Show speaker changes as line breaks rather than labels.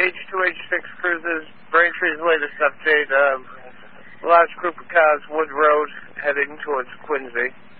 H2H6 Cruises, Braintree's latest update. Large group of cars, Wood Road, heading towards Quincy.